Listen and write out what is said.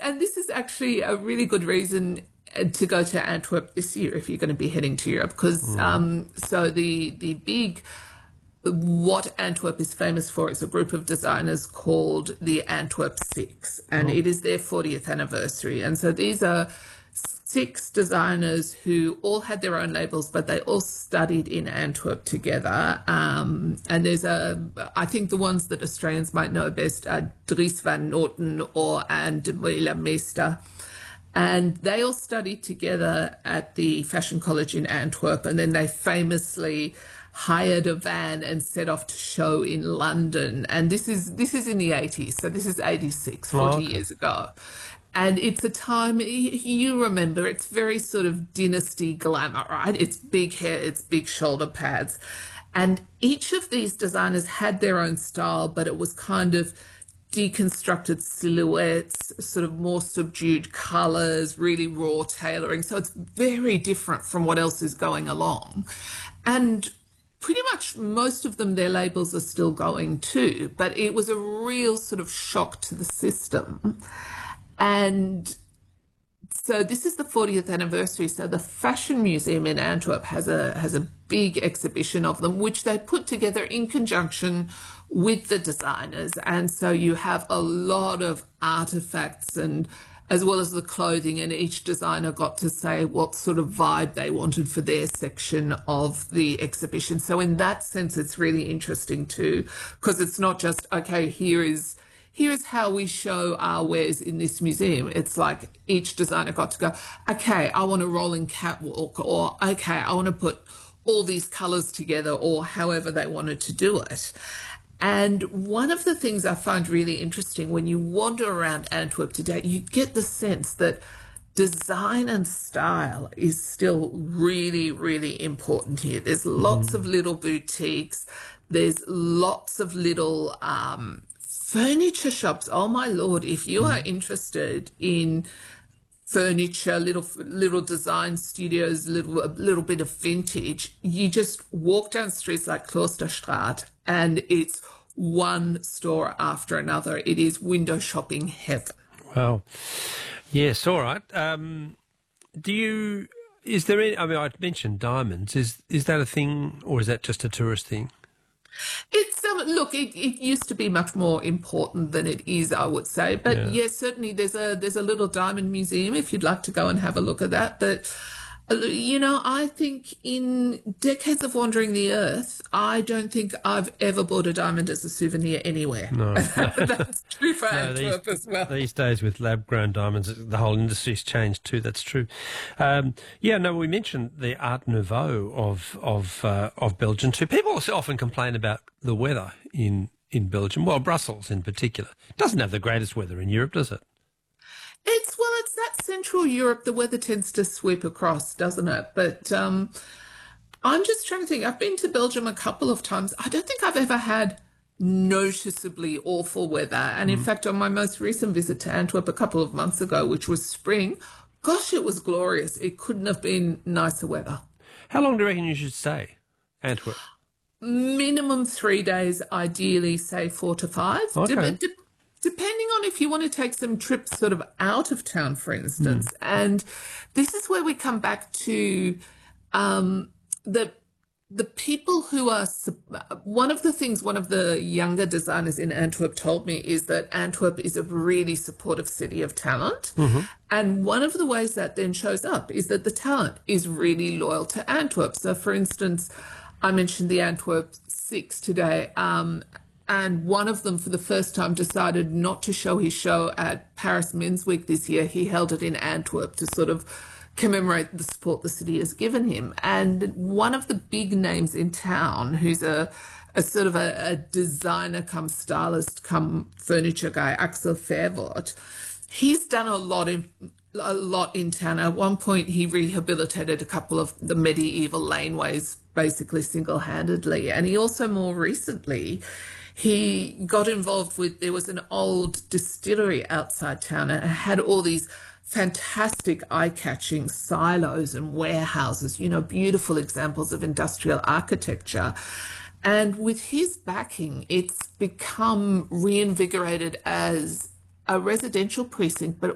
and this is actually a really good reason to go to Antwerp this year if you're going to be heading to Europe, because so the big what Antwerp is famous for is a group of designers called the Antwerp Six, and it is their 40th anniversary. And so these are six designers who all had their own labels, but they all studied in Antwerp together. And I think the ones that Australians might know best are Dries van Noten and De Meuler Meester. And they all studied together at the Fashion College in Antwerp, and then they famously hired a van and set off to show in London. And this is in the 80s, so this is 86, 40 years ago. And it's a time, you remember, it's very sort of dynasty glamour, right? It's big hair, it's big shoulder pads. And each of these designers had their own style, but it was kind of deconstructed silhouettes, sort of more subdued colors, really raw tailoring. So it's very different from what else is going along. And pretty much most of them, their labels are still going too, but it was a real sort of shock to the system. And so this is the 40th anniversary. So the Fashion Museum in Antwerp has a big exhibition of them, which they put together in conjunction with the designers. And so you have a lot of artifacts and as well as the clothing, and each designer got to say what sort of vibe they wanted for their section of the exhibition. So in that sense, it's really interesting too, because it's not just, okay, here is how we show our wares in this museum. It's like each designer got to go, okay, I want a rolling catwalk, or okay, I want to put all these colors together, or however they wanted to do it. And one of the things I find really interesting when you wander around Antwerp today, you get the sense that design and style is still really, really important here. There's lots of little boutiques. There's lots of little furniture shops. Oh my Lord, if you are interested in furniture, little design studios, a little bit of vintage, you just walk down streets like Klosterstraat and it's one store after another. It is window shopping heaven. Wow. Yes, all right. Is there any, I mean, I mentioned diamonds. Is that a thing, or is that just a tourist thing? It's look, it used to be much more important than it is, I would say. But yes, certainly there's a little diamond museum if you'd like to go and have a look at that. But you know, I think in decades of wandering the earth, I don't think I've ever bought a diamond as a souvenir anywhere. No. That's true for Antwerp as well. These days with lab-grown diamonds, the whole industry's changed too. That's true. We mentioned the Art Nouveau of Belgium too. People also often complain about the weather in Belgium. Well, Brussels in particular. It doesn't have the greatest weather in Europe, does it? It's that Central Europe, the weather tends to sweep across, doesn't it? But I'm just trying to think. I've been to Belgium a couple of times. I don't think I've ever had noticeably awful weather. And in fact, on my most recent visit to Antwerp a couple of months ago, which was spring, gosh, it was glorious. It couldn't have been nicer weather. How long do you reckon you should stay, Antwerp? Minimum 3 days, ideally, say 4 to 5. Okay. Depending on if you want to take some trips sort of out of town, for instance. And this is where we come back to the people who are, one of the younger designers in Antwerp told me is that Antwerp is a really supportive city of talent. And one of the ways that then shows up is that the talent is really loyal to Antwerp. So for instance, I mentioned the Antwerp Six today, and one of them, for the first time, decided not to show his show at Paris Men's Week this year. He held it in Antwerp to sort of commemorate the support the city has given him. And one of the big names in town, who's a sort of a designer come stylist come furniture guy, Axel Verwoerd, he's done a lot in town. At one point, he rehabilitated a couple of the medieval laneways, basically single-handedly. And he also more recently, he got involved with, there was an old distillery outside town and it had all these fantastic eye-catching silos and warehouses, you know, beautiful examples of industrial architecture. And with his backing, it's become reinvigorated as a residential precinct, but